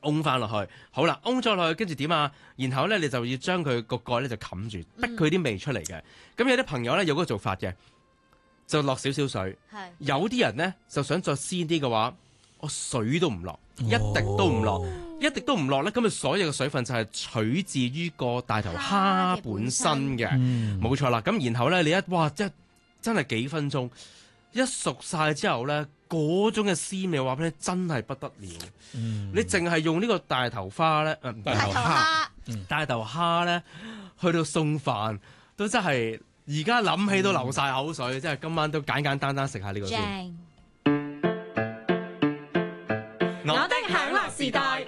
㧬翻落去。好啦，㧬咗落去，跟住點啊？然後咧，你就要將佢個蓋咧就冚住，逼佢啲味出嚟嘅。咁有啲朋友咧有嗰個做法嘅，就落少少水。有啲人咧就想再鮮啲嘅話，我水都唔落，一滴都唔落。一滴都唔落咧，咁啊所有嘅水分就係取自於個大頭蝦本身嘅，冇錯啦。咁然後咧，你真係幾分鐘一熟晒之後咧，嗰種嘅鮮味話俾你真係不得了。你淨係用呢個大頭蝦咧，大頭蝦咧，去到餸飯都真係而家諗起都流晒口水，真係今晚都簡簡單單食下呢個先。 我的享樂時代，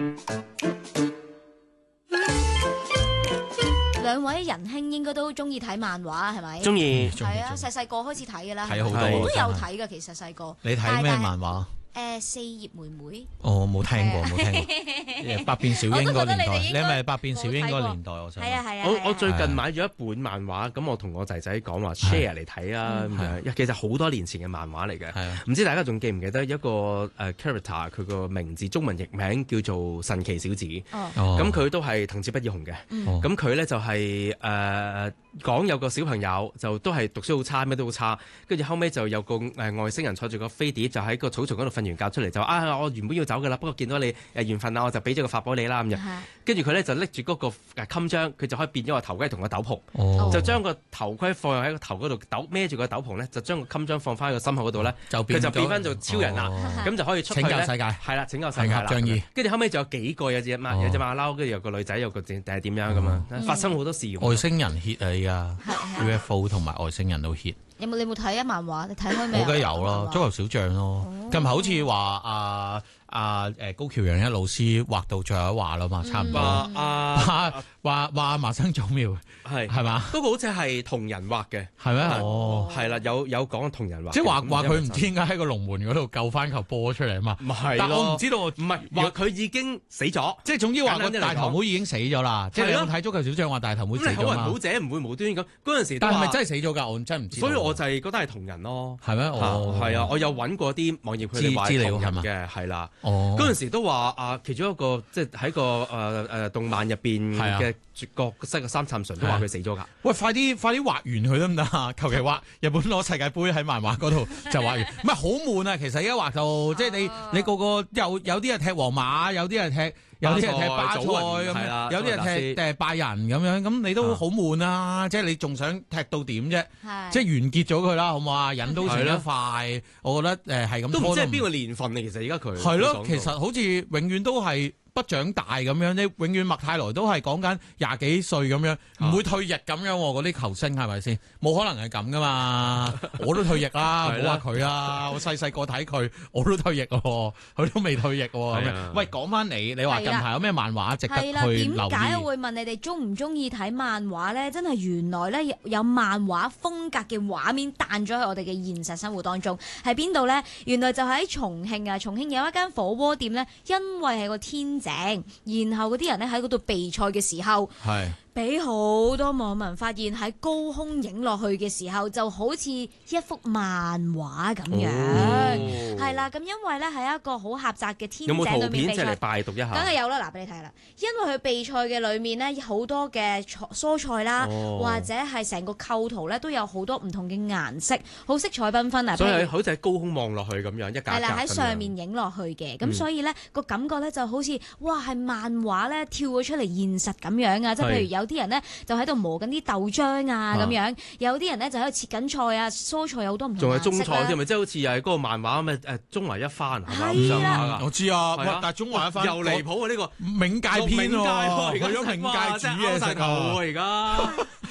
兩位仁兄應該都中意睇漫畫係咪？ 中意， 係啊，細個開始睇㗎啦， 睇好多， 我都有睇㗎。其實細個， 你睇咩漫畫？ 四葉妹妹。 哦，冇聽過。百變小櫻嗰個年代，你係咪百變小櫻嗰個年代？我想係啊。 我最近買咗一本漫畫，咁我同我仔仔講話 share 嚟睇啊咁樣。其實好多年前嘅漫畫嚟嘅，唔知大家仲記唔記得一個character 佢個名字中文譯名叫做神奇小子。咁佢都係藤子不二雄嘅。咁佢咧就係講有個小朋友就都係讀書好差，咩都好差，跟住後尾就有個外星人坐住個飛碟，就喺個草叢嗰度瞓完覺出嚟，就我原本要走㗎啦，不過見到你緣分啦，我就俾咗個法寶你啦咁樣。跟住佢咧就拎住嗰個襟章，佢就可以變咗個頭盔同個斗篷，就將個頭盔放喺個頭嗰度，孭住個斗篷咧，就將個襟章放翻喺個心口嗰度咧，佢就變翻做超人啦，咁就可以出去拯救世界。係啦，拯救世界啦。跟住後尾仲有幾個，有隻馬騮，跟住有個女仔，有個定係點樣咁啊？發生好多事。 外星人 hit 啊，UFO 同埋外星人都 hit。 你冇睇啊漫畫？你睇開咩？ 我梗係有啦，足球小將咯。近排好似話高橋陽一老師畫到最後一畫啦嘛，差唔多。話麻生早苗係嘛？ 不過好似係同人畫嘅， 係咩？ 係啦，有講同人畫。 即係話佢唔知點解喺個龍門嗰度救翻球波出嚟啊嘛。 唔係， 但我唔知道， 唔係話佢已經死咗。 即係總之話個大頭妹已經死咗啦。即係你有睇足球小將話大頭妹死咗嘛？ 好人好者唔會無端咁嗰陣時。 但係咪真係死咗㗎？我真係唔知。 所以我就係覺得係同人咯。 係咩？ 係啊，我有揾過啲網頁佢哋話係同人嘅，係啦。嗰陣時都話其中一個即係喺個動漫入邊嘅角色嘅三杉純都話佢死咗㗎。喂， 快啲畫完佢得唔得啊？求其畫日本攞世界盃喺漫畫嗰度就畫完，唔係好悶啊！其實而家畫到即係你個個有啲係踢皇馬，有啲係踢巴塞咁樣，有啲係踢拜仁咁樣，咁你都好悶啊！即係你仲想踢到點啫？即係完結咗佢啦，好唔好啊？人都成得快，我覺得係咁拖都唔知係邊個年份啊？其實而家佢係咯，其實好似永遠都係不長大咁樣，你永遠麥泰來都係講緊廿幾歲咁樣，唔會退役咁樣喎。嗰啲球星係咪先？冇可能係咁噶嘛！我都退役啦，唔好話佢啦。我細個睇佢，我都退役喎，佢都未退役喎。喂，講翻你話近排有咩漫畫值得去留意？ 點解我會問你哋中唔中意睇漫畫咧？真係原來咧有漫畫風格嘅畫面彈咗喺我哋嘅現實生活當中，喺邊度咧？原來就喺重慶啊！重慶有一間火鍋店咧，因為係個天井，然後嗰啲人咧喺嗰度備賽嘅時候，俾好多網民發現喺高空影落去嘅時候，就好似一幅漫畫咁樣，係啦。咁因為咧係一個好狹窄嘅天井裏面備賽，有冇圖片即係嚟拜讀一下？梗係有啦，嗱，俾你睇啦。因為佢備賽嘅裏面咧好多嘅蔬菜啦，或者係成個構圖咧都有好多唔同嘅顏色，好色彩繽紛啊！ 所以好似喺高空望落去咁樣，一格格咁樣。係啦，喺上面影落去嘅，咁所以咧個感覺咧就好似哇係漫畫咧跳咗出嚟現實咁樣啊！即係譬如有啲人咧就喺度磨緊啲豆漿啊咁樣，有啲人咧就喺度切緊菜啊，蔬菜有好多唔同顏色啦。仲係中菜添，咪即係好似又係嗰個漫畫咁中華一番係嘛咁上下㗎。 我知啊，但係中華一番又離譜啊！呢個冥界篇喎，去咗冥界煮嘢食啊！ 而家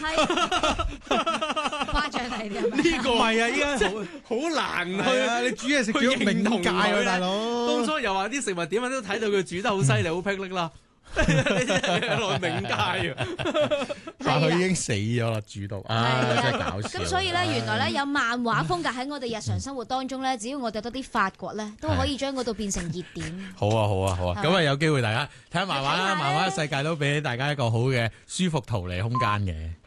誇張係啲呢個係啊！依家好難去啊！你煮嘢食煮冥界啊，大佬！ 當初又話啲食物點樣都睇到佢煮得好犀利，好霹靂啦！來冥界啊！ 但佢已經死咗啦，煮到真係搞笑。 咁所以咧，原來咧有漫畫風格喺我哋日常生活當中咧，只要我哋多啲發掘咧，都可以將嗰度變成熱點。 好啊，好啊，好啊！咁啊，有機會大家睇下漫畫啦，漫畫嘅世界都俾大家一個好嘅舒服逃離空間嘅。